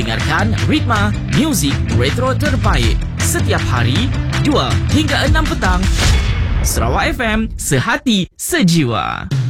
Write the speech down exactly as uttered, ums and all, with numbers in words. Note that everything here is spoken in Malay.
Dengarkan Ritma, muzik retro terbaik setiap hari dua hingga enam petang. Sarawak F M, sehati sejiwa.